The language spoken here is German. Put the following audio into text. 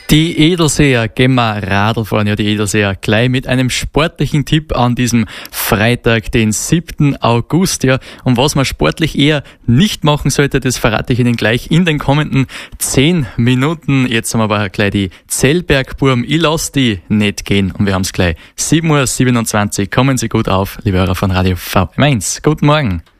Die Edelseer gehen wir Radl fahren, ja die Edelseer, gleich mit einem sportlichen Tipp an diesem Freitag, den 7. August. Ja. Und was man sportlich eher nicht machen sollte, das verrate ich Ihnen gleich in den kommenden 10 Minuten. Jetzt haben wir aber gleich die Zellbergburm. Ich lasse die nicht gehen und wir haben es gleich 7:27 Uhr. Kommen Sie gut auf, liebe Hörer von Radio V1. Guten Morgen.